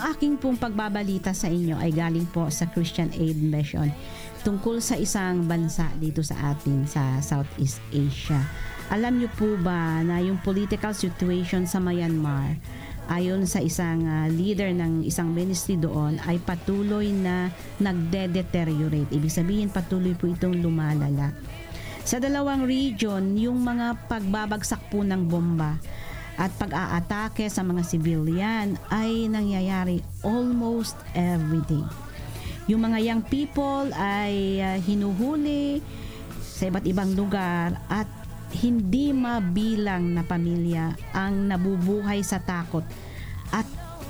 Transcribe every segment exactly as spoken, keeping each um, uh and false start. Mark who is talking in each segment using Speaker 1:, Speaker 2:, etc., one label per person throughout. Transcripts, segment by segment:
Speaker 1: Ang aking pong pagbabalita sa inyo ay galing po sa Christian Aid Mission tungkol sa isang bansa dito sa atin sa Southeast Asia. Alam niyo po ba na yung political situation sa Myanmar, ayon sa isang uh, leader ng isang ministry doon, ay patuloy na nagde-deteriorate. Ibig sabihin patuloy po itong lumalala. Sa dalawang region, yung mga pagbabagsak po ng bomba at pag-aatake sa mga civilian ay nangyayari almost every day. Yung mga young people ay uh, hinuhuli sa iba't ibang lugar at hindi mabilang na pamilya ang nabubuhay sa takot at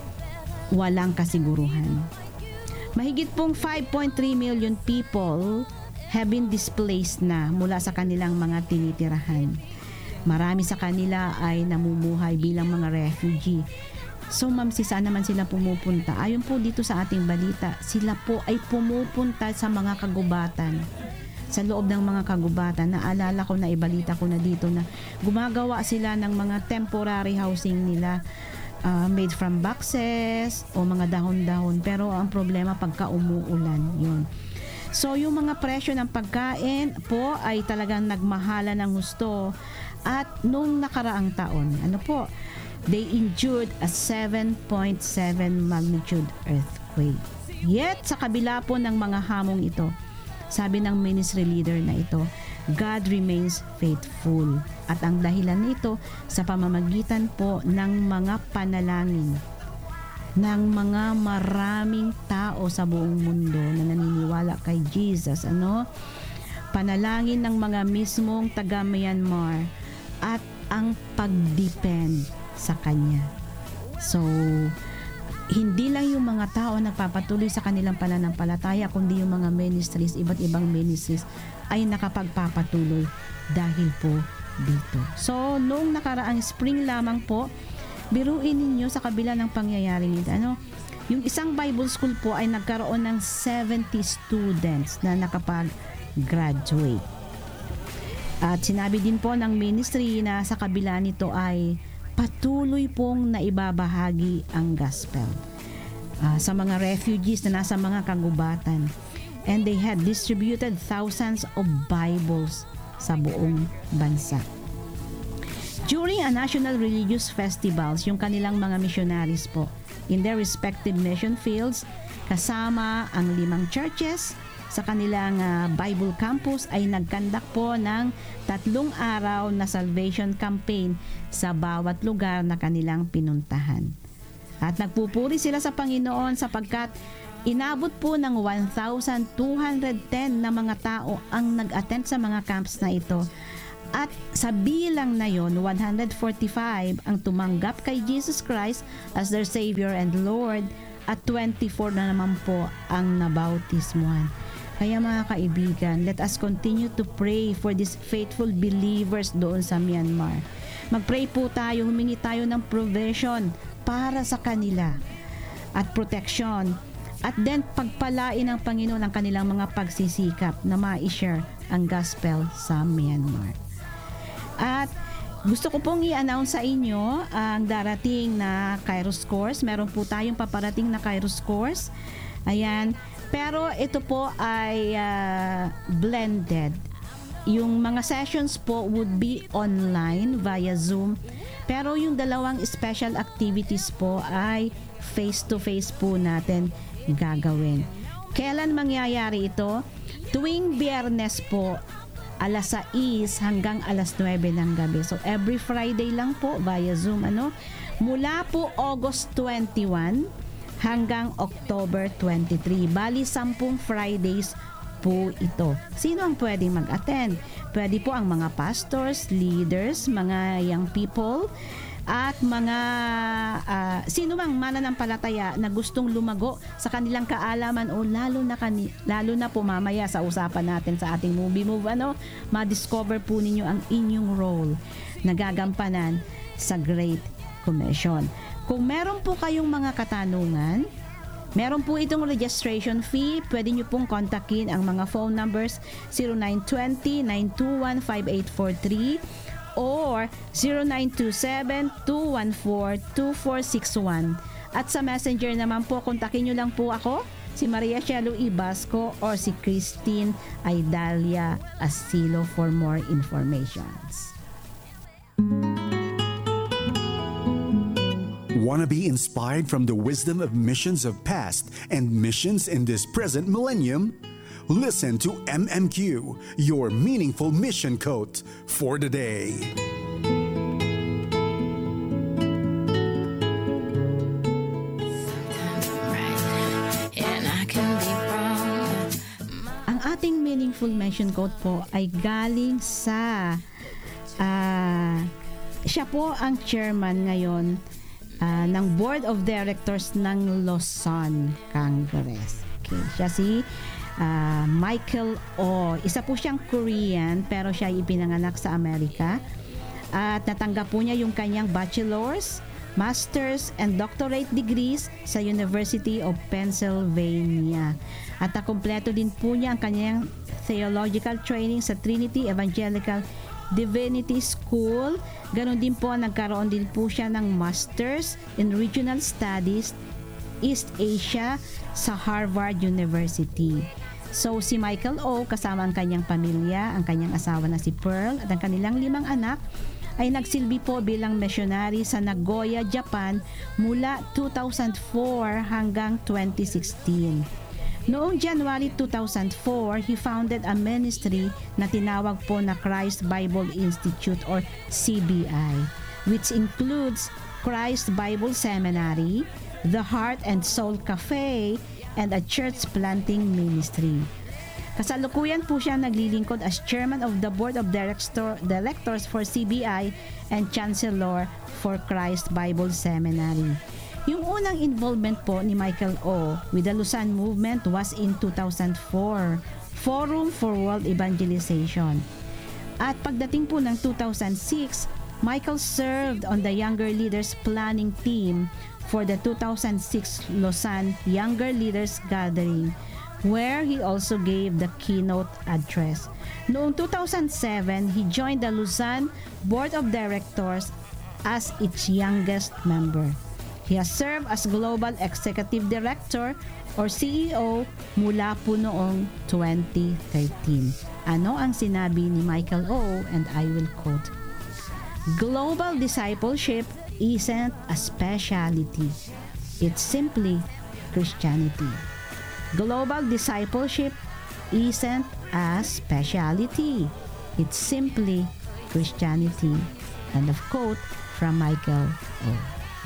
Speaker 1: walang kasiguruhan. Mahigit pong five point three million people have been displaced na mula sa kanilang mga tinitirahan. Marami sa kanila ay namumuhay bilang mga refugee. So ma'am, si saan naman sila pumupunta? Ayon po dito sa ating balita, sila po ay pumupunta sa mga kagubatan. Sa loob ng mga kagubatan, naalala ko na ibalita ko na dito na gumagawa sila ng mga temporary housing nila, uh, made from boxes o mga dahon-dahon. Pero ang problema pagka umuulan, yun. So yung mga presyo ng pagkain po ay talagang nagmahala ng gusto. At nung nakaraang taon, ano po, they endured a seven point seven magnitude earthquake. Yet sa kabila po ng mga hamong ito, sabi ng ministry leader na ito, God remains faithful. At ang dahilan nito sa pamamagitan po ng mga panalangin ng mga maraming tao sa buong mundo na naniniwala kay Jesus. Ano? Panalangin ng mga mismong taga Myanmar at ang pag-depend sa Kanya. So, hindi lang yung mga tao nagpapatuloy sa kanilang pananampalataya, kundi yung mga ministries, iba't ibang ministries ay nakapagpapatuloy dahil po dito. So, noong nakaraang spring lamang po, biruin ninyo sa kabila ng pangyayaring ito, ano, yung isang Bible school po ay nagkaroon ng seventy students na nakapag-graduate. At sinabi din po ng ministry na sa kabila nito ay patuloy pong naibabahagi ang gospel uh, sa mga refugees na nasa mga kagubatan. And they had distributed thousands of Bibles sa buong bansa. During a national religious festivals, yung kanilang mga missionaries po in their respective mission fields, kasama ang limang churches sa kanilang uh, Bible campus, ay nagkandak po ng tatlong araw na salvation campaign sa bawat lugar na kanilang pinuntahan. At nagpupuri sila sa Panginoon sapagkat inabot po ng one thousand two hundred ten na mga tao ang nag-attend sa mga camps na ito. At sa bilang na yon, one hundred forty-five ang tumanggap kay Jesus Christ as their Savior and Lord, at twenty-four na naman po ang nabautismuhan. Kaya mga kaibigan, let us continue to pray for these faithful believers doon sa Myanmar. Mag-pray po tayo, humingi tayo ng provision para sa kanila at protection. At then pagpalain ng Panginoon ang kanilang mga pagsisikap na ma-share ang gospel sa Myanmar. At gusto ko pong i-announce sa inyo ang darating na Kairos course. Meron po tayong paparating na Kairos course. Ayan. Pero ito po ay uh, blended. Yung mga sessions po would be online via Zoom. Pero yung dalawang special activities po ay face-to-face po natin gagawin. Kailan mangyayari ito? Tuwing Biyernes po, alas sais hanggang alas nuwebe ng gabi. So every Friday lang po via Zoom, ano? Mula po August twenty-one hanggang October twenty-three. Bali, sampung Fridays po ito. Sino ang pwedeng mag-attend? Pwede po ang mga pastors, leaders, mga young people, at mga uh, sino mang mananampalataya na gustong lumago sa kanilang kaalaman o lalo na kani, lalo na po mamaya sa usapan natin sa ating movie move, ano, ma-discover po ninyo ang inyong role na gagampanan sa Great Commission. Kung meron po kayong mga katanungan, meron po itong registration fee. Pwede nyo pong kontakin ang mga phone numbers zero nine two zero, nine two one, five eight four three or zero nine two seven, two one four, two four six one. At sa Messenger naman po, kontakin nyo lang po ako, si Maria Shelo Ibasco or si Christine Aidalia Asilo for more informations.
Speaker 2: Want to be inspired from the wisdom of missions of past and missions in this present millennium? Listen to M M Q, your meaningful mission quote for the day.
Speaker 1: Ang ating meaningful mission quote po ay galing sa uh, siya po ang chairman ngayon uh, ng Board of Directors ng Lausanne Congress. Okay, siya si uh, Michael O. Isa po siyang Korean pero siya ay ipinanganak sa Amerika at natanggap po niya yung kanyang bachelor's, master's, and doctorate degrees sa University of Pennsylvania. At nakumpleto din po niya ang kanyang theological training sa Trinity Evangelical Divinity School. Ganon din po, nagkaroon din po siya ng Masters in Regional Studies East Asia sa Harvard University. So si Michael O, kasama ang kanyang pamilya, ang kanyang asawa na si Pearl at ang kanilang limang anak ay nagsilbi po bilang missionary sa Nagoya, Japan mula two thousand four hanggang twenty sixteen. Noong January two thousand four, he founded a ministry na tinawag po na Christ Bible Institute or C B I, which includes Christ Bible Seminary, the Heart and Soul Cafe, and a church planting ministry. Kasalukuyan po siya naglilingkod as chairman of the board of director, directors for C B I and chancellor for Christ Bible Seminary. Yung unang involvement po ni Michael O. with the Lausanne movement was in two thousand four, Forum for World Evangelization. At pagdating po ng two thousand six, Michael served on the Younger Leaders Planning Team for the two thousand six Lausanne Younger Leaders Gathering, where he also gave the keynote address. Noong two thousand seven, he joined the Lausanne Board of Directors as its youngest member. He has served as Global Executive Director or C E O mula po noong twenty thirteen. Ano ang sinabi ni Michael O? And I will quote, "Global discipleship isn't a specialty. It's simply Christianity. Global discipleship isn't a specialty. It's simply Christianity." End of quote from Michael O.